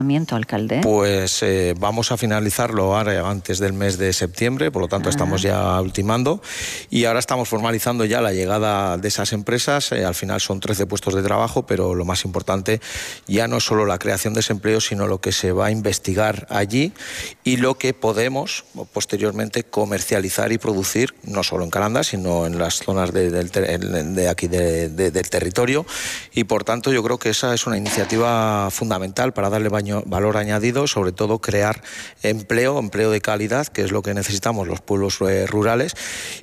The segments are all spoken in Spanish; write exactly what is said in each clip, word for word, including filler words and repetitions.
alcalde? Pues eh, vamos a finalizarlo ahora antes del mes de septiembre, por lo tanto ah. estamos ya ultimando y ahora estamos formalizando ya la llegada de esas empresas. Eh, al final son trece puestos de trabajo, pero lo más importante ya no es solo la creación de ese empleo, sino lo que se va a investigar allí y lo que podemos posteriormente comercializar y producir, no solo en Calanda, sino en las zonas de, de, de aquí de, de, del territorio, y por tanto yo creo que esa es una iniciativa fundamental para darle baño valor añadido, sobre todo crear empleo, empleo de calidad, que es lo que necesitamos los pueblos eh, rurales.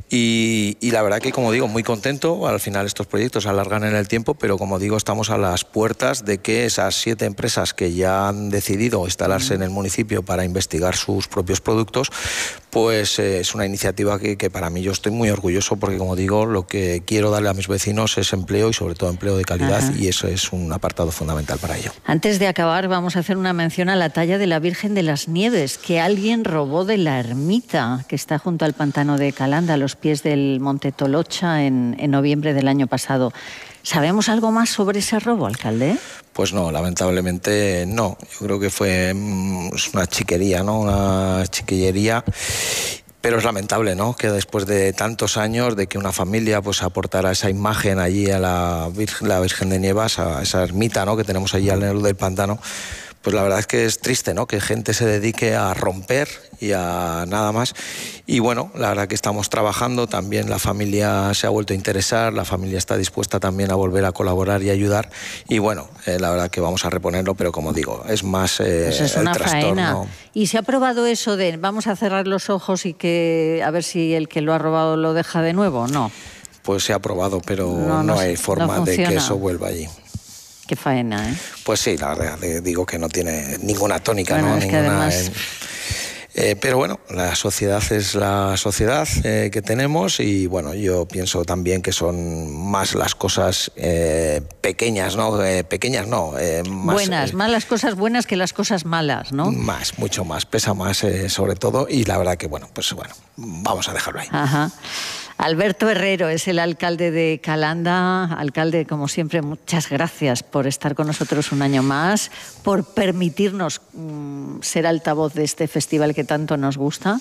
Y, y la verdad que, como digo, muy contento. Al final estos proyectos se alargan en el tiempo, pero como digo, estamos a las puertas de que esas siete empresas que ya han decidido instalarse en el municipio para investigar sus propios productos, pues eh, es una iniciativa que, que para mí yo estoy muy orgulloso, porque como digo, lo que quiero darle a mis vecinos es empleo y sobre todo empleo de calidad. Ajá. Y eso es un apartado fundamental para ello. Antes de acabar, vamos a hacer una mención a la talla de la Virgen de las Nieves que alguien robó de la ermita que está junto al pantano de Calanda, a los pies del Monte Tolocha, en, en noviembre del año pasado. ¿Sabemos algo más sobre ese robo, alcalde? Pues no, lamentablemente no. Yo creo que fue una chiquería, ¿no? Una chiquillería. Pero es lamentable, ¿no?, que después de tantos años de que una familia pues aportara esa imagen allí a la Virgen, la Virgen de Nievas, a esa ermita, ¿no?, que tenemos allí al lado del pantano, pues la verdad es que es triste, ¿no?, que gente se dedique a romper y a nada más. Y bueno, la verdad que estamos trabajando, también la familia se ha vuelto a interesar, la familia está dispuesta también a volver a colaborar y ayudar. Y bueno, eh, la verdad que vamos a reponerlo, pero como digo, es más eh, pues es una el trastorno. Faena. ¿Y se ha probado eso de vamos a cerrar los ojos y que a ver si el que lo ha robado lo deja de nuevo? No. Pues se ha probado, pero no, no, no hay forma no de que eso vuelva allí. Qué faena, ¿eh? Pues sí, la verdad, digo que no tiene ninguna tónica, bueno, ¿no? Es ninguna, que además... eh, eh, pero bueno, la sociedad es la sociedad eh, que tenemos y bueno, yo pienso también que son más las cosas eh, pequeñas, ¿no? Eh, pequeñas no. Eh, más, buenas, eh, más las cosas buenas que las cosas malas, ¿no? Más, mucho más, pesa más eh, sobre todo y la verdad que bueno, pues bueno, vamos a dejarlo ahí. Ajá. Alberto Herrero es el alcalde de Calanda. Alcalde, como siempre, muchas gracias por estar con nosotros un año más, por permitirnos mmm, ser altavoz de este festival que tanto nos gusta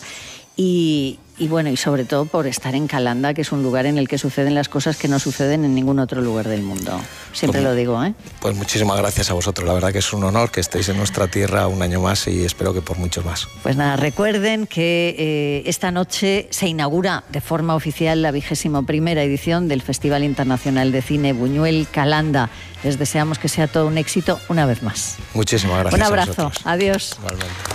y, y bueno, y sobre todo por estar en Calanda, que es un lugar en el que suceden las cosas que no suceden en ningún otro lugar del mundo. Siempre pues, lo digo, ¿eh? Pues muchísimas gracias a vosotros. La verdad que es un honor que estéis en nuestra tierra un año más y espero que por muchos más. Pues nada, recuerden que eh, esta noche se inaugura de forma oficial la vigésima primera edición del Festival Internacional de Cine Buñuel Calanda. Les deseamos que sea todo un éxito una vez más. Muchísimas gracias. Un abrazo. A vosotros. Adiós. Igualmente.